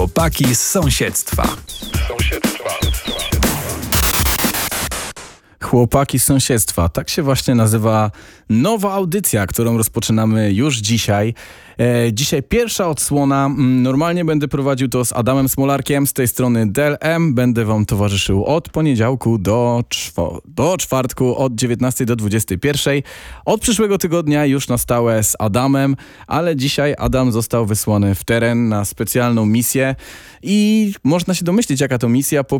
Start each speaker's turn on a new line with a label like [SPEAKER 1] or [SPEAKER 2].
[SPEAKER 1] Chłopaki z sąsiedztwa. Chłopaki z sąsiedztwa. Tak się właśnie nazywa nowa audycja, którą rozpoczynamy już dzisiaj. Dzisiaj pierwsza odsłona. Normalnie będę prowadził to z Adamem Smolarkiem, z tej strony Del M. Będę wam towarzyszył od poniedziałku do czwartku od 19 do 21. Od przyszłego tygodnia już na stałe z Adamem, ale dzisiaj Adam został wysłany w teren na specjalną misję i można się domyślić, jaka to misja po